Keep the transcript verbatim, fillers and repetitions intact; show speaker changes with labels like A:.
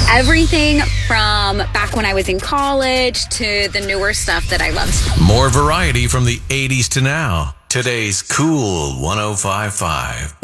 A: Everything from back when I was in college to the newer stuff that I loved.
B: More variety from the eighties to now. Today's Cool one oh five point five.